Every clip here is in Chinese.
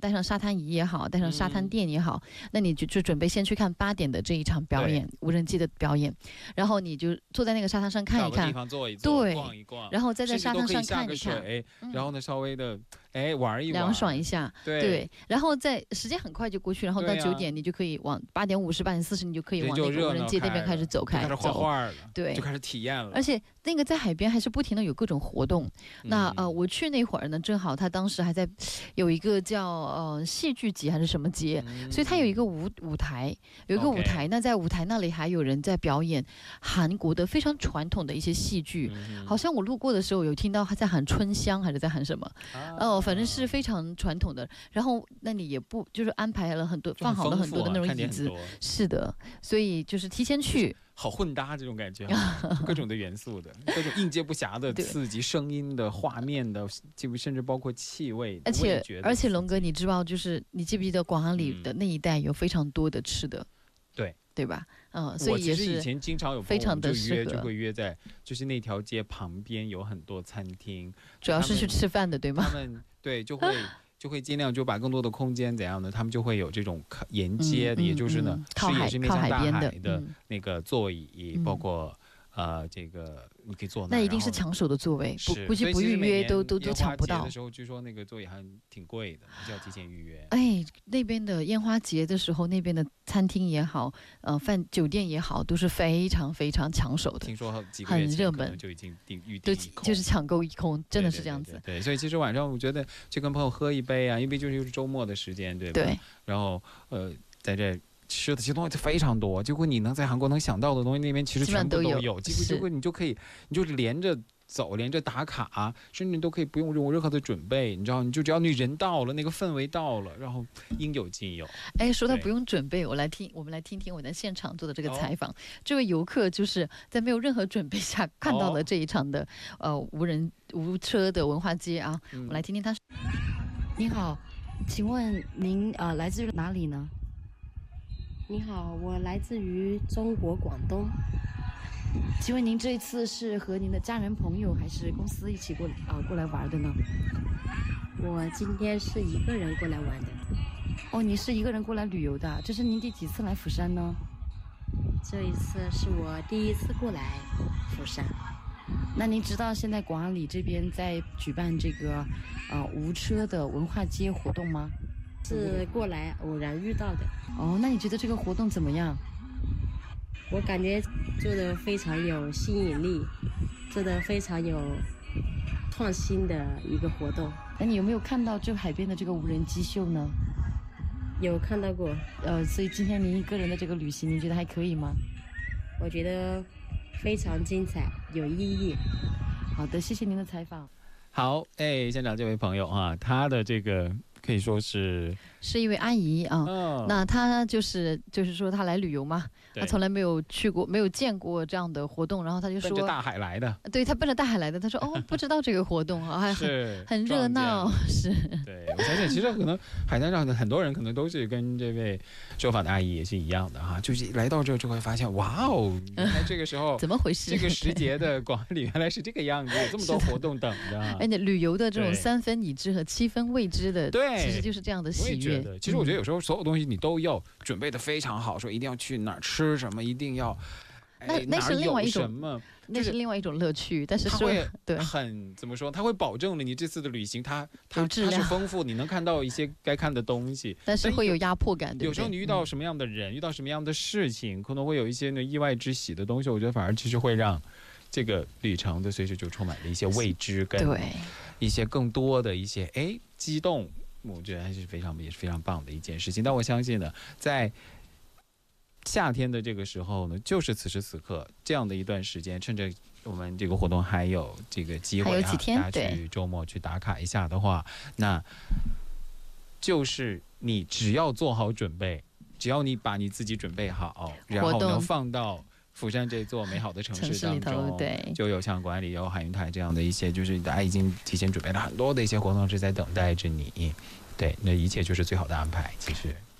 带上沙滩仪也好，带上沙滩垫也好，那你就准备先去看8点的这一场表演，无人机的表演，然后你就坐在那个沙滩上看一看， 找个地方坐一坐， 对， 逛一逛， 然后再在沙滩上看一看， 然后呢稍微的玩一玩， 凉爽一下，对，然后在时间很快就过去，然后到9点你就可以往8点50、8点40，你就可以往那个无人街那边开始走， 开始画画了， 对， 就开始体验了。 而且那个在海边还是不停的有各种活动。那我去那会儿呢，正好他当时还在有一个叫戏剧节还是什么节，所以他有一个舞台，有一个舞台，那在舞台那里还有人在表演韩国的非常传统的一些戏剧，好像我路过的时候有听到他在喊春香还是在喊什么，反正是非常传统的。然后那里也不就是安排了很多，放好了很多的那种椅子，是的，所以就是提前去。 好混搭这种感觉，各种的元素的，各种应接不暇的刺激，声音的、画面的，甚至包括气味。 而且龙哥，你知道，就是你记不记得广安里的那一带有非常多的吃的，对吧？所以也是我其实以前经常有非常的适合， 就会约在就是那条街旁边有很多餐厅， 主要是去吃饭的，对吗？ 他们就会尽量就把更多的空间怎样呢？他们就会有这种沿街的，也就是呢，也是面向大海的那个座椅，包括这个你可以坐那一定是抢手的座位，估计不预约都抢不到。 的时候，据说那个座椅还挺贵的，就要提前预约。 那边的烟花节的时候，那边的餐厅也好，酒店也好，都是非常非常抢手的。 听说几个月前很热门，就已经预定一空， 就是抢购一空，真的是这样子。 对，所以其实晚上我觉得去跟朋友喝一杯啊，因为就是周末的时间，对吧？ 对。 然后在这吃的其实东西非常多，结果你能在韩国能想到的东西，那边其实全部都有。结果你就可以，你就连着走，连着打卡，甚至都可以不用任何的准备，你知道，你就只要你人到了，那个氛围到了，然后应有尽有。 说到不用准备，我们来听听我在现场做的这个采访。这位游客就是在没有任何准备下看到了这一场的无车的文化街啊。我来听听他。你好，请问您来自于哪里呢？ 你好，我来自于中国广东。 请问您这一次是和您的家人朋友还是公司一起过来玩的呢？ 我今天是一个人过来玩的。 你是一个人过来旅游的，这是您第几次来釜山呢？ 这一次是我第一次过来釜山。 那您知道现在广安里这边在举办这个无车的文化街活动吗？ 是过来偶然遇到的。 那你觉得这个活动怎么样？ 我感觉做得非常有吸引力，做得非常有创新的一个活动。 那你有没有看到这海边的这个无人机秀呢？ 有看到过。 所以今天您一个人的这个旅行，您觉得还可以吗？ 我觉得非常精彩，有意义。 好的，谢谢您的采访。 好，现场这位朋友啊，他的这个可以说是一位阿姨啊。那她就是说她来旅游嘛，她从来没有去过，没有见过这样的活动，然后她就说奔着大海来的。 对，她奔着大海来的。她说不知道这个活动啊，还很热闹。是。 对，我相信其实可能海滩上的很多人可能都是跟这位受访的阿姨也是一样的哈，就是来到这就会发现，哇哦，原来这个时候怎么回事？ 这个时节的广安里原来是这个样子，有这么多活动等着。 旅游的这种3分已知和7分未知的， 对， 其实就是这样的喜悦。 其实我觉得有时候所有东西你都要准备的非常好，说一定要去哪儿吃什么，一定要那是另外一种什么， 那是另外一种乐趣。但是它会怎么说？它会保证了你这次的旅行，它是丰富，你能看到一些该看的东西， 但是会有压迫感。 有时候你遇到什么样的人，遇到什么样的事情，可能会有一些意外之喜的东西。我觉得反而其实会让这个旅程的随时就充满了一些未知跟一些更多的一些激动，我觉得还是也是非常棒的一件事情。但我相信呢，在夏天的这个时候呢，就是此时此刻这样的一段时间，趁着我们这个活动还有这个机会大家去周末去打卡一下的话，那就是你只要做好准备，只要你把你自己准备好，然后能放到釜山这座美好的城市当中，就有像广安里有海云台这样的一些，就是大家已经提前准备了很多的一些活动是在等待着你。对，那一切就是最好的安排。其实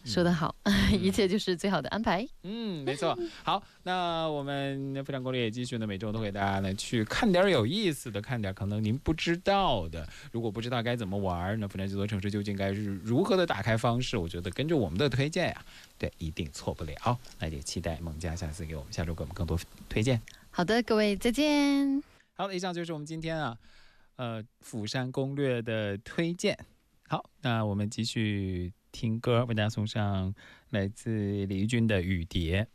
说得好，一切就是最好的安排。 没错。好，那我们非常攻略也继续呢，每周都给大家呢去看点有意思的，看点可能您不知道的。如果不知道该怎么玩，那釜山这座城市究竟该是如何的打开方式？我觉得跟着我们的推荐呀，对，一定错不了。那也期待孟佳下次给我们下周给我们更多推荐。 好的，各位再见。 好，以上就是我们今天釜山攻略的推荐。好，那我们继续听歌，为大家送上来自李翊君的《雨蝶》。